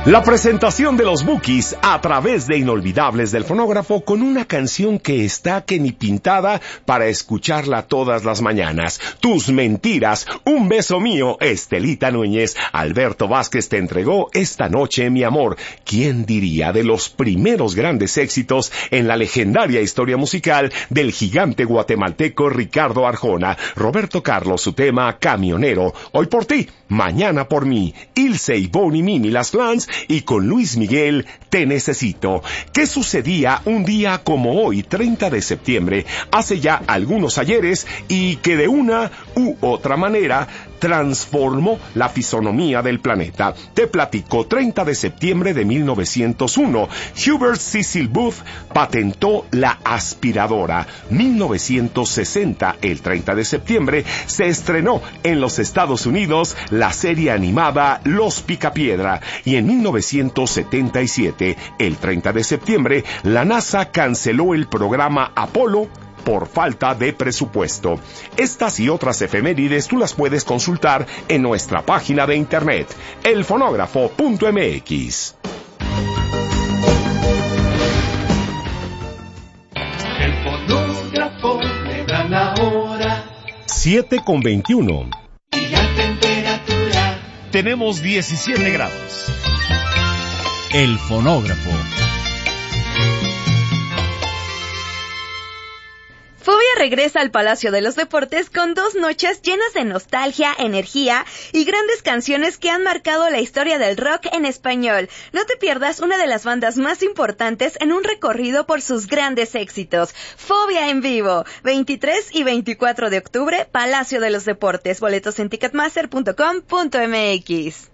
La presentación de los Bukis a través de Inolvidables del Fonógrafo con una canción que está que ni pintada para escucharla todas las mañanas. Tus mentiras, un beso mío, Estelita Núñez. Alberto Vázquez te entregó Esta noche, mi amor. ¿Quién diría de los primeros grandes éxitos en la legendaria historia musical del gigante guatemalteco Ricardo Arjona? Roberto Carlos, su tema Camionero. Hoy por ti, mañana por mí. Ilse y Bonnie Mimi Las Clans. Y con Luis Miguel, Te Necesito. ¿Qué sucedía un día como hoy, 30 de septiembre, hace ya algunos ayeres, y que de una u otra manera transformó la fisonomía del planeta? Te platico. 30 de septiembre de 1901, Hubert Cecil Booth patentó la aspiradora. 1960, el 30 de septiembre, se estrenó en los Estados Unidos la serie animada Los Picapiedra. Y en 1977, el 30 de septiembre, la NASA canceló el programa Apolo por falta de presupuesto. Estas y otras efemérides tú las puedes consultar en nuestra página de internet, elfonógrafo.mx. El fonógrafo le da la hora. 7:21. Y la temperatura. Tenemos 17 grados. El fonógrafo. Fobia regresa al Palacio de los Deportes con 2 noches llenas de nostalgia, energía y grandes canciones que han marcado la historia del rock en español. No te pierdas una de las bandas más importantes en un recorrido por sus grandes éxitos. Fobia en vivo, 23 y 24 de octubre, Palacio de los Deportes. Boletos en ticketmaster.com.mx.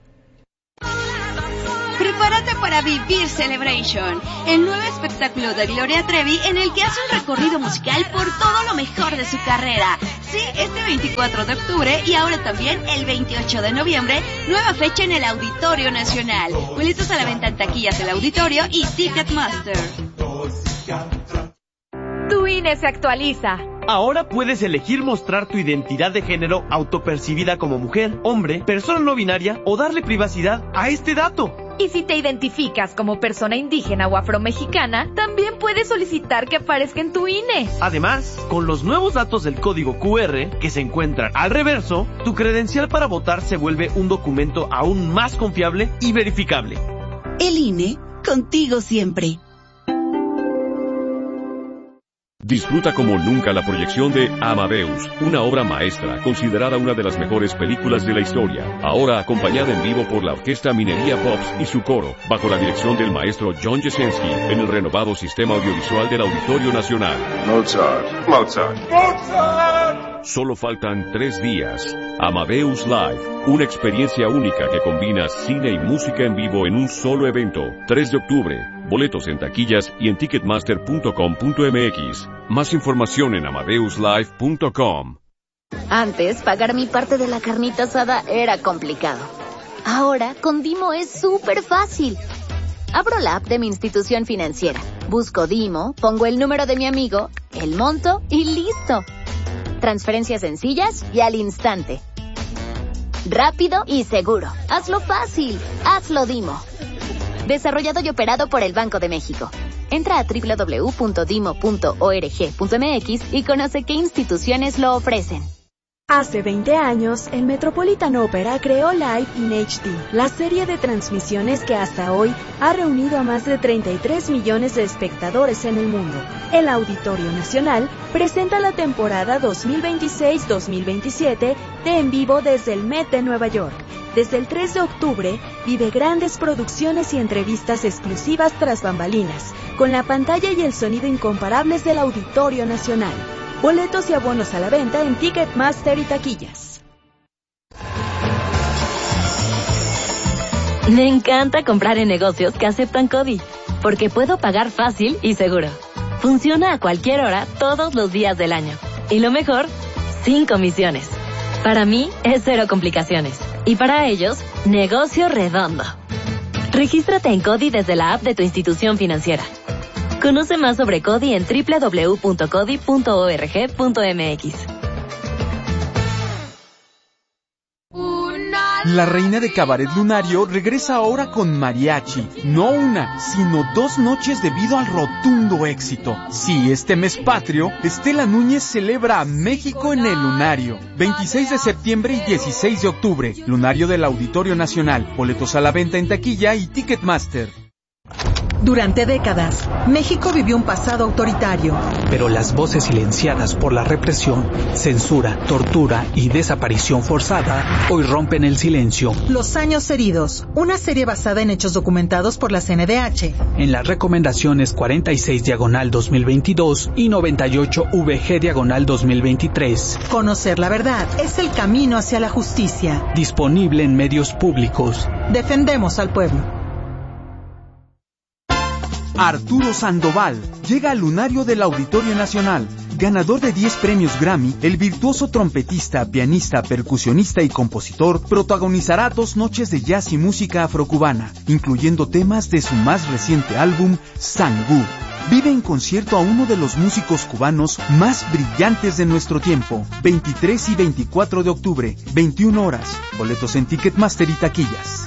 Prepárate para vivir Celebration, el nuevo espectáculo de Gloria Trevi en el que hace un recorrido musical por todo lo mejor de su carrera. Sí, este 24 de octubre y ahora también el 28 de noviembre, nueva fecha en el Auditorio Nacional. Boletos a la venta en taquillas del auditorio y Ticketmaster. Tu INE se actualiza. Ahora puedes elegir mostrar tu identidad de género autopercibida como mujer, hombre, persona no binaria o darle privacidad a este dato. Y si te identificas como persona indígena o afromexicana, también puedes solicitar que aparezca en tu INE. Además, con los nuevos datos del código QR que se encuentran al reverso, tu credencial para votar se vuelve un documento aún más confiable y verificable. El INE, contigo siempre. Disfruta como nunca la proyección de Amadeus, una obra maestra considerada una de las mejores películas de la historia. Ahora acompañada en vivo por la Orquesta Minería Pops y su coro, bajo la dirección del maestro John Jesensky, en el renovado sistema audiovisual del Auditorio Nacional. Mozart, Mozart, Mozart. Solo faltan 3 días. Amadeus Live, una experiencia única que combina cine y música en vivo en un solo evento. 3 de octubre. Boletos en taquillas y en ticketmaster.com.mx. Más información en amadeuslive.com. Antes, pagar mi parte de la carnita asada era complicado. Ahora, con Dimo es súper fácil. Abro la app de mi institución financiera, busco Dimo, pongo el número de mi amigo, el monto y listo. Transferencias sencillas y al instante. Rápido y seguro. Hazlo fácil. Hazlo Dimo. Desarrollado y operado por el Banco de México. Entra a www.dimo.org.mx y conoce qué instituciones lo ofrecen. Hace 20 años, el Metropolitan Opera creó Live in HD, la serie de transmisiones que hasta hoy ha reunido a más de 33 millones de espectadores en el mundo. El Auditorio Nacional presenta la temporada 2026-2027 de En Vivo desde el Met de Nueva York. Desde el 3 de octubre, vive grandes producciones y entrevistas exclusivas tras bambalinas, con la pantalla y el sonido incomparables del Auditorio Nacional. Boletos y abonos a la venta en Ticketmaster y taquillas. Me encanta comprar en negocios que aceptan CODI, porque puedo pagar fácil y seguro. Funciona a cualquier hora, todos los días del año. Y lo mejor, sin comisiones. Para mí, es 0 complicaciones. Y para ellos, negocio redondo. Regístrate en CODI desde la app de tu institución financiera. Conoce más sobre CODI en www.codi.org.mx. Una La reina de Cabaret Lunario regresa ahora con mariachi. No una, sino 2 noches debido al rotundo éxito. Sí, este mes patrio, Estela Núñez celebra a México en el Lunario. 26 de septiembre y 16 de octubre. Lunario del Auditorio Nacional. Boletos a la venta en taquilla y Ticketmaster. Durante décadas, México vivió un pasado autoritario. Pero las voces silenciadas por la represión, censura, tortura y desaparición forzada hoy rompen el silencio. Los años heridos, una serie basada en hechos documentados por la CNDH. En las recomendaciones 46/2022 y 98/VG/2023. Conocer la verdad es el camino hacia la justicia. Disponible en medios públicos. Defendemos al pueblo. Arturo Sandoval llega al Lunario del Auditorio Nacional. Ganador de 10 premios Grammy, el virtuoso trompetista, pianista, percusionista y compositor protagonizará 2 noches de jazz y música afrocubana, incluyendo temas de su más reciente álbum, Sangú. Vive en concierto a uno de los músicos cubanos más brillantes de nuestro tiempo. 23 y 24 de octubre, 21 horas. Boletos en Ticketmaster y taquillas.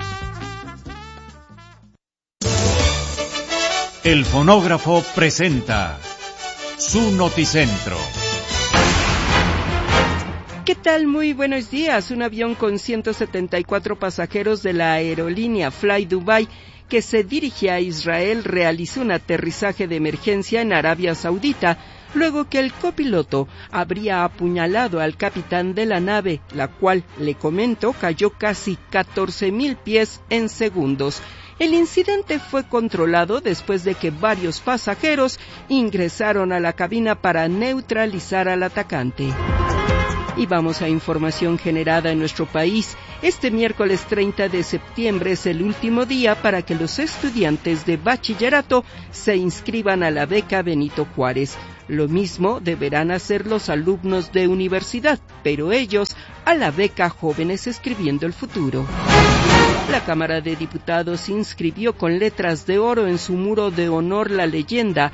El fonógrafo presenta su Noticentro. ¿Qué tal? Muy buenos días. Un avión con 174 pasajeros de la aerolínea Fly Dubai que se dirigía a Israel realizó un aterrizaje de emergencia en Arabia Saudita, luego que el copiloto habría apuñalado al capitán de la nave, la cual, le comento, cayó casi 14,000 pies en segundos. El incidente fue controlado después de que varios pasajeros ingresaron a la cabina para neutralizar al atacante. Y vamos a información generada en nuestro país. Este miércoles 30 de septiembre es el último día para que los estudiantes de bachillerato se inscriban a la beca Benito Juárez. Lo mismo deberán hacer los alumnos de universidad, pero ellos a la beca Jóvenes Escribiendo el Futuro. La Cámara de Diputados inscribió con letras de oro en su muro de honor la leyenda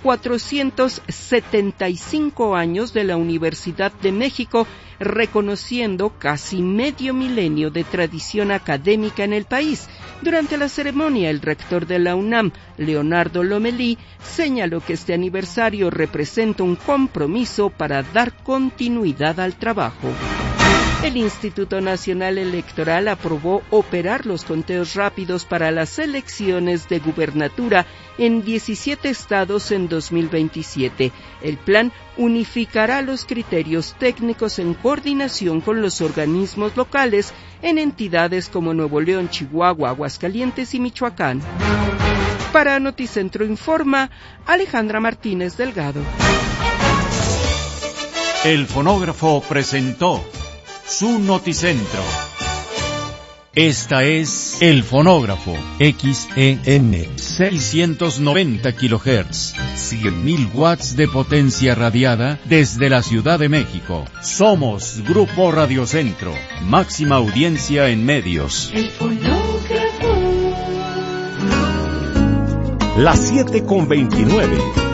475 años de la Universidad de México, reconociendo casi medio milenio de tradición académica en el país. Durante la ceremonia, el rector de la UNAM, Leonardo Lomelí, señaló que este aniversario representa un compromiso para dar continuidad al trabajo. El Instituto Nacional Electoral aprobó operar los conteos rápidos para las elecciones de gubernatura en 17 estados en 2027. El plan unificará los criterios técnicos en coordinación con los organismos locales en entidades como Nuevo León, Chihuahua, Aguascalientes y Michoacán. Para Noticentro Informa, Alejandra Martínez Delgado. El fonógrafo presentó su Noticentro. Esta es El Fonógrafo, XEN, 690 kHz, 100.000 watts de potencia radiada desde la Ciudad de México. Somos Grupo Radiocentro, máxima audiencia en medios. El fonógrafo. Las 7:29.